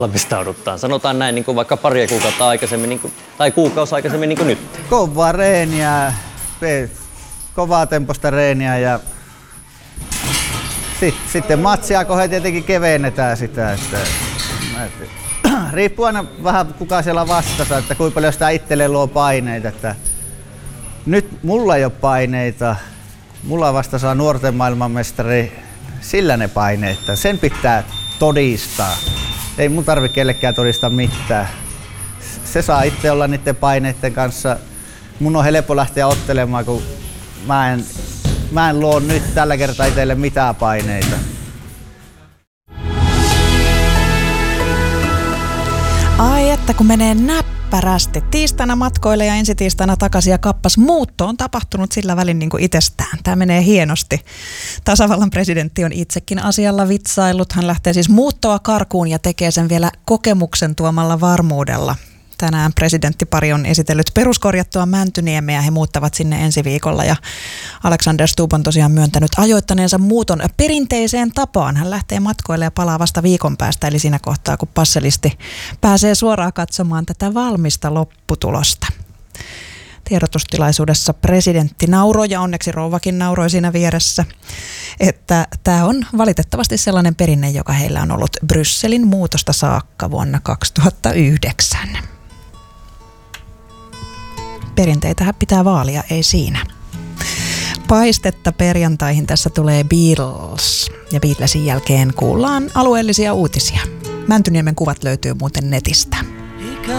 valmistauduttaan? Sanotaan näin niin kuin vaikka pari kuukautta aikaisemmin niin kuin, tai kuukausi aikaisemmin niin kuin nyt. Kovaa reeniä, kovaa temposta reeniä ja sitten matsia kohden tietenkin kevennetään sitä. Riippuu aina vähän kuka siellä vastassa, että kuinka paljon sitä itselleen luo paineita. Että nyt mulla ei ole paineita. Mulla vasta saa nuorten maailmanmestari, sillä ne paineet. Sen pitää todistaa. Ei mun tarvitse kellekään todistaa mitään. Se saa itse olla niiden paineiden kanssa. Mun on helppo lähteä ottelemaan, kun mä en luo nyt tällä kertaa itselle mitään paineita. Ai että kun menee näppärästi. Tiistaina matkoille ja ensi tiistaina takaisin ja kappas. Muutto on tapahtunut sillä välin niin kuin itsestään. Tämä menee hienosti. Tasavallan presidentti on itsekin asialla vitsaillut. Hän lähtee siis muuttoa karkuun ja tekee sen vielä kokemuksen tuomalla varmuudella. Tänään presidenttipari on esitellyt peruskorjattua Mäntyniemeä. He muuttavat sinne ensi viikolla ja Alexander Stubb on tosiaan myöntänyt ajoittaneensa muuton perinteiseen tapaan. Hän lähtee matkoille ja palaa vasta viikon päästä, eli siinä kohtaa kun passelisti pääsee suoraan katsomaan tätä valmista lopputulosta. Tiedotustilaisuudessa presidentti nauroi ja onneksi rouvakin nauroi siinä vieressä, että tämä on valitettavasti sellainen perinne, joka heillä on ollut Brysselin muutosta saakka vuonna 2009. Perinteitähän pitää vaalia, ei siinä. Paistetta perjantaihin tässä tulee Beatles ja Beatlesin jälkeen kuullaan alueellisia uutisia. Mäntyniemen kuvat löytyy muuten netistä.